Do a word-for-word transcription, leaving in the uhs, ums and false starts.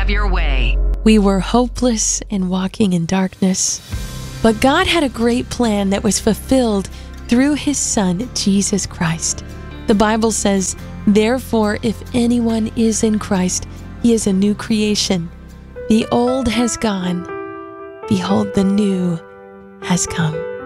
have your way. We were hopeless and walking in darkness, but God had a great plan that was fulfilled through His Son, Jesus Christ. The Bible says, "Therefore, if anyone is in Christ, he is a new creation. The old has gone. Behold, the new has come."